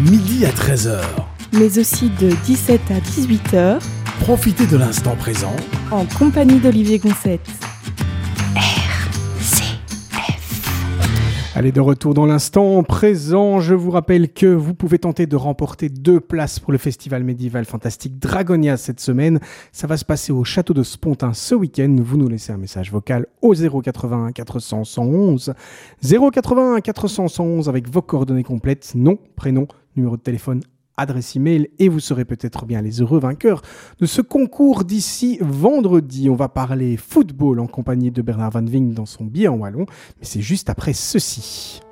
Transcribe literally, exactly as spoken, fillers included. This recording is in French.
midi à treize heures. Mais aussi de dix-sept à dix-huit heures. Profitez de l'instant présent en compagnie d'Olivier Gonçette. Allez, de retour dans l'instant présent, je vous rappelle que vous pouvez tenter de remporter deux places pour le festival médiéval fantastique Dragonia cette semaine. Ça va se passer au château de Spontin ce week-end. Vous nous laissez un message vocal au zéro quatre-vingt-un quatre cents cent onze. zéro quatre-vingt-un quatre cents cent onze avec vos coordonnées complètes, nom, prénom, numéro de téléphone, adresse email, et vous serez peut-être bien les heureux vainqueurs de ce concours d'ici vendredi. On va parler football en compagnie de Bernard Van Vink dans son billet en wallon, mais c'est juste après ceci.